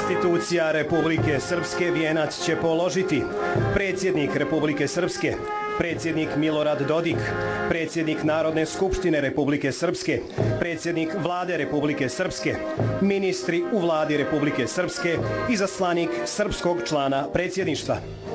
institucija Republike Srpske vijenac će položiti predsjednik Republike Srpske, predsjednik Milorad Dodik, predsjednik Narodne skupštine Republike Srpske, predsjednik Vlade Republike Srpske, ministri u Vladi Republike Srpske i izaslanik srpskog člana predsjedništva.